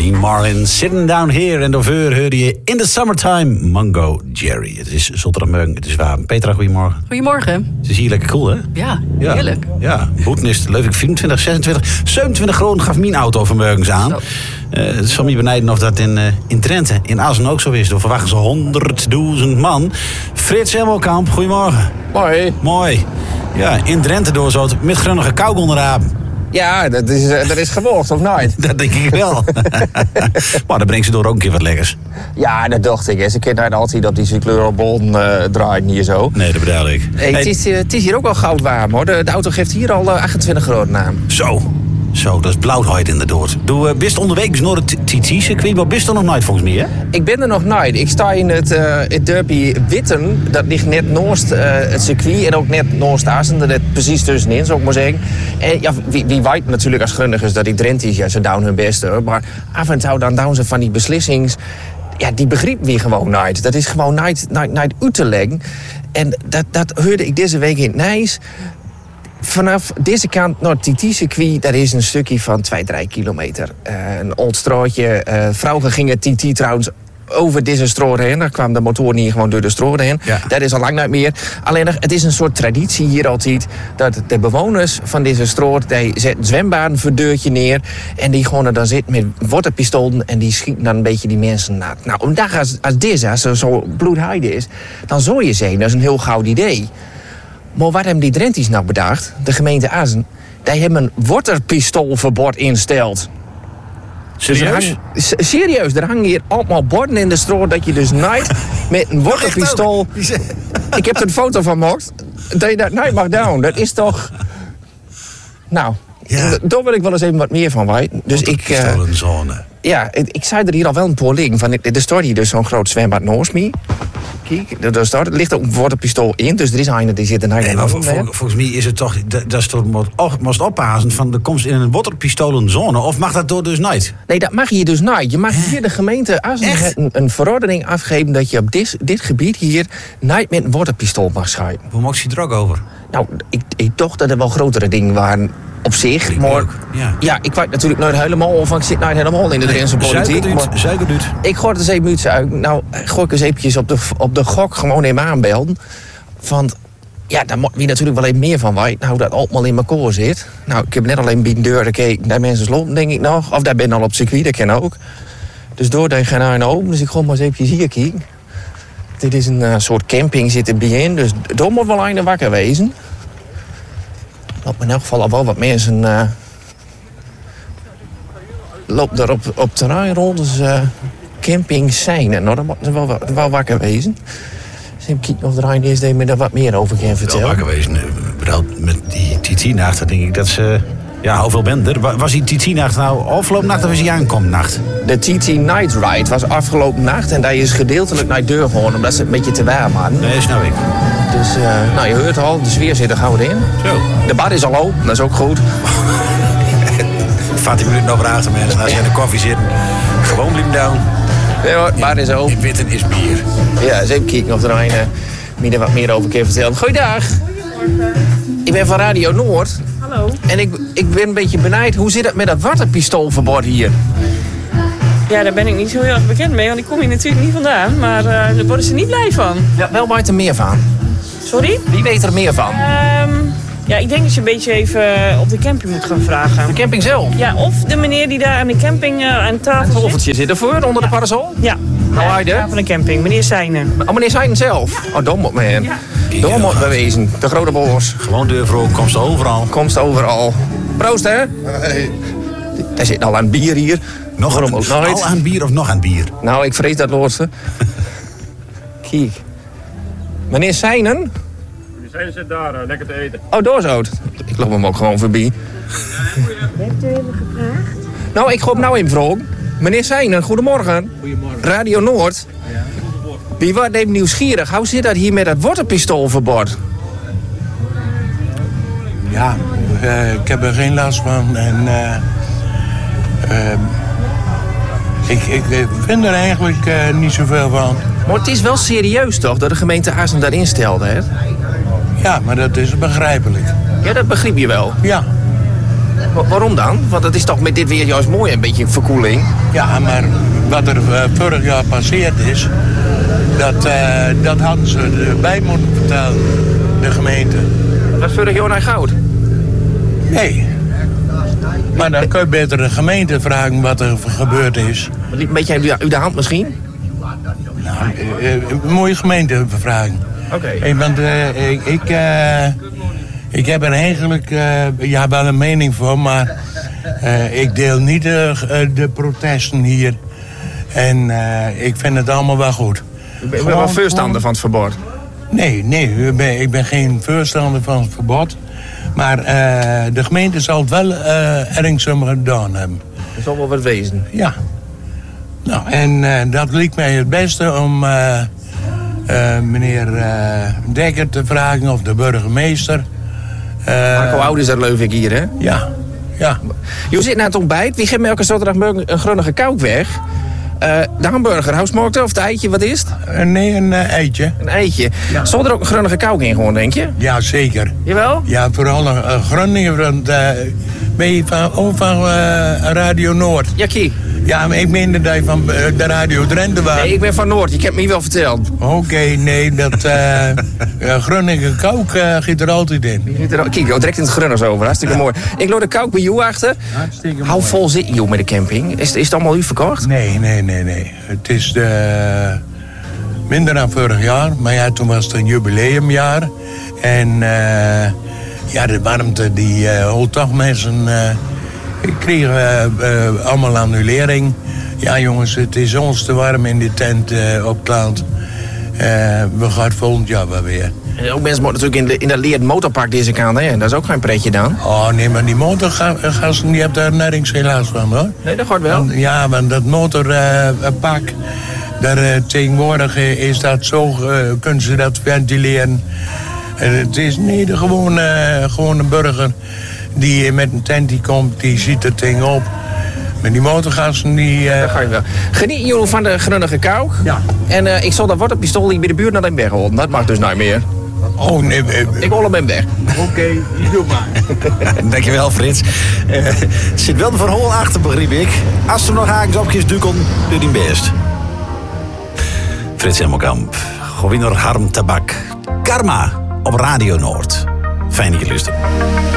Marlin, Sitting Down Here. En daarvoor hoorde je In the Summertime, Mungo Jerry. Het is zondagmorgen, het is warm. Petra, goedemorgen. Goedemorgen. Het is hier lekker cool, hè? Ja, heerlijk. Ja, Boetenist, leuk ik 24, 26, 27 graden gaf mijn auto vanmorgens aan. Het zal me benijden of dat in Drenthe, in Assen ook zo is. Daar verwachten ze 100.000 man. Frits Hemmelkamp, goedemorgen. Mooi. Ja, in Drenthe door zo met grunnige kou onderrapen. Ja, dat is gevolgd, of nooit? Dat denk ik wel. Maar dan brengt ze door ook een keer wat lekkers. Ja, dat dacht ik. Ze kunnen altijd op die cycleurbon draaien hier zo. Nee, dat bedoel ik. Hey, het is hier ook wel goud warm, hoor. De auto geeft hier al 28 graden aan. Zo, dat is blauwheid inderdaad. Doe bist onderweg naar het TT-circuit, maar bist er nog nooit volgens mij, hè? Ik ben er nog nooit. Ik sta in het derby Witten. Dat ligt net naast het circuit en ook net naast Assen. Dat precies tussenin, zou ik maar zeggen. En ja, wie weet natuurlijk als Grunnigers dat die Drenthe is, ze doen hun best, hoor. Maar af en toe dan doen ze van die beslissings. Ja, die begrijpen we gewoon nooit. Dat is gewoon nooit uit te leggen. En dat hoorde ik deze week in het Nijs. Vanaf deze kant naar het TT-circuit, daar is een stukje van 2-3 kilometer. Een oud straatje. Vrouwen gingen TT trouwens over deze stroot heen. Daar kwam de motor niet gewoon door de stroot heen. Ja. Dat is al lang niet meer. Alleen het is een soort traditie hier altijd. Dat de bewoners van deze stroot, die zetten zwembaden voor deurtje neer. En die gewoon er dan zitten met waterpistolen. En die schieten dan een beetje die mensen na. Nou, een dag als deze, als er zo bloedheide is, dan zou je zeggen, dat is een heel goud idee. Maar wat hebben die Drenthes nou bedacht? De gemeente Assen. Die hebben een waterpistoolverbod insteld. Serieus? Dus serieus, er hangen hier allemaal borden in de stroot dat je dus nooit met een waterpistool... Ik heb er een foto van gemaakt. Dat je dat nooit mag doen. Dat is toch... Nou, ja. Daar wil ik wel eens even wat meer van weten. Dus waterpistolenzone. Ik zei er hier al wel een paar liggen. Er staat hier dus zo'n groot zwembad naast me. Kijk, er ligt ook een waterpistool in, dus er is een die zit er naar volgens mij is het toch, dat is toch moest oppassen van de komst in een waterpistolenzone, of mag dat door dus niet? Nee, dat mag hier dus niet. Je mag hier de gemeente Assen een verordening afgeven dat je op dit gebied hier niet met een waterpistool mag schieten. Hoe maakt je er ook over? Nou, ik dacht dat er wel grotere dingen waren op zich, maar ja, ik weet natuurlijk nooit helemaal of ik zit nooit helemaal in de Drentse politiek. Suikerduut. Ik gooi het eens even uit. Nou, gooi ik eens eventjes op de gok gewoon even aanbelden. Want ja, daar moet je natuurlijk wel even meer van weten. Nou, dat allemaal in elkaar zit. Nou, ik heb net alleen bij de deur gekeken. Daar mensen slopen, denk ik nog. Of daar ben al op het circuit, dat ken ook. Dus door dat gaan naar open. Dus ik ga maar eens eventjes hier kijken. Dit is een soort camping zit erbij in. Dus daar moet wel een wakker wezen. Loopt in elk geval al wel wat mensen loopt er op terrein rond. Dus camping Seinen. Nou, dat moet wel wakker wezen. Dus even kijken of er een is die me daar wat meer over kan vertellen. Wel wakker wezen. Met die TT-nacht, denk ik dat ze... Ja, hoeveel bent er? Was die TT-nacht nou afgelopen nacht of was die aankomende nacht? De TT Night Ride was afgelopen nacht en daar is gedeeltelijk naar de deur gewoon, omdat ze het een beetje te warm hadden. Nee, snap ik. Dus, nou, je hoort al, de sfeer zit er gauw in. Zo. De bar is al open, dat is ook goed. 15 minuten over achter mensen, als je aan de koffie zit, gewoon blijven down. Ja hoor, de bar is open. In Witten is bier. Ja, eens even kijken of er een me er wat meer over kan vertellen. Goeiedag. Ik ben van Radio Noord. Hallo. En ik ben een beetje benijd, hoe zit het met dat waterpistoolverbod hier? Ja, daar ben ik niet zo heel erg bekend mee, want ik kom hier natuurlijk niet vandaan. Maar daar worden ze niet blij van. Ja, wel weet er meer van. Sorry? Wie weet er meer van? Ja, ik denk dat je een beetje even op de camping moet gaan vragen. De camping zelf? Ja, of de meneer die daar aan de camping aan tafel zit. Het hoofdje zit ervoor, onder de parasol? Ja. Van de camping, meneer Seinen. Oh, meneer Seinen zelf? Oh, daar moet me heen. Ja. Daar moet me wezen. De grote boos. Gewoon deurvrouw, komst overal. Komst overal. Proost, hè? Hey. Daar zit al aan bier hier. Al aan bier of nog aan bier? Nou, ik vrees dat laatste. Kijk. Meneer Seinen? Meneer Seinen zit daar, lekker te eten. Oh, daar zo. Ik loop hem ook gewoon voorbij. Hebt u even gevraagd? Nou, ik ga hem nou in vragen. Meneer Seinen, goedemorgen. Goedemorgen. Radio Noord. Ja. Die wordt even nieuwsgierig. Hoe zit dat hier met dat waterpistoolverbod? Ja, ik heb er geen last van. En ik vind er eigenlijk niet zoveel van. Maar het is wel serieus toch, dat de gemeente Assen dat instelde, hè? Ja, maar dat is begrijpelijk. Ja, dat begrijp je wel. Ja. Waarom dan? Want het is toch met dit weer juist mooi, een beetje verkoeling. Ja, maar wat er vorig jaar passeerd is, dat hadden ze erbij moeten vertellen, de gemeente. Was vorig jaar naar goud? Nee. Maar dan kun je beter de gemeente vragen wat er gebeurd is. Een beetje uit de hand misschien? Nou, een mooie gemeente vragen. Oké. Want ik heb er eigenlijk wel een mening voor, maar ik deel niet de protesten hier. En ik vind het allemaal wel goed. U bent wel voorstander van het verbod? Nee, ik ben geen voorstander van het verbod. Maar de gemeente zal het wel ernstig gedaan hebben. Dat zal wel wat wezen. Ja. Nou, en dat lijkt mij het beste om meneer Dekker te vragen of de burgemeester. Marco Oud is dat Leuvik hier, hè? Ja. Je zit na het ontbijt. Wie geeft me elke zaterdagmorgen een grunnige kouk weg? De hamburger, housmarkten of het eitje, wat is het? Nee, een eitje. Een eitje. Ja. Zal er ook een grunnige kouk in gewoon, denk je? Ja, zeker. Jawel? Ja, vooral een Groningen, want ben je van Radio Noord? Ja, Kie. Ja, maar ik meende dat je van de Radio Drenthe was. Nee, ik ben van Noord. Je hebt me wel verteld. Oké, nee, dat Groningen kook gaat er altijd in. Kijk, direct in het grunners over. Hartstikke mooi. Ik loop de kouk bij jou achter. Hartstikke Hoe vol zit je met de camping? Is het allemaal u verkocht? Nee. Het is minder dan vorig jaar. Maar ja, toen was het een jubileumjaar. En de warmte die holt toch mensen... Ik kreeg allemaal annulering. Ja jongens, het is ons te warm in de tent op het land. We gaan volgend jaar wel weer. En ook mensen moeten natuurlijk in dat leerd motorpark deze kant, hè? En dat is ook geen pretje dan. Oh nee, maar die motorgasten, die hebben daar nergens geen last van, hoor. Nee, dat gaat wel. Want dat motorpak, daar tegenwoordig is dat zo, kunnen ze dat ventileren. Het is niet gewoon een burger die met een tent die komt, die ziet het ding op. Maar die motorgasten, die... Dat ga je wel. Genieten jullie van de grunnige kouk? Ja. En ik zal dat wortelpistool die bij de buurt naar hem wegholen. Dat mag dus niet meer. Oh, nee. Ik hol hem weg. Oké, doe maar. Dankjewel, Frits. Er zit wel een verhaal achter, begreep ik. Als er nog haakjes opjes dukken, doe die best. Frits Hemelkamp, Govinor Harm Tabak. Karma op Radio Noord. Fijn dat je luistert.